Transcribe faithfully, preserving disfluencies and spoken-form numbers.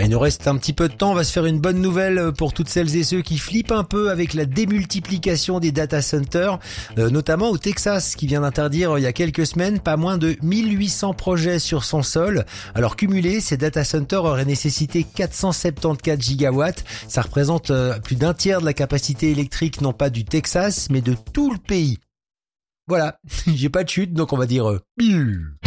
Il nous reste un petit peu de temps, on va se faire une bonne nouvelle pour toutes celles et ceux qui flippent un peu avec la démultiplication des data centers, euh, notamment au Texas qui vient d'interdire euh, il y a quelques semaines pas moins de mille huit cents projets sur son sol. Alors cumulés, ces data centers auraient nécessité quatre cent soixante-quatorze gigawatts, ça représente euh, plus d'un tiers de la capacité électrique non pas du Texas mais de tout le pays. Voilà, j'ai pas de chute donc on va dire euh,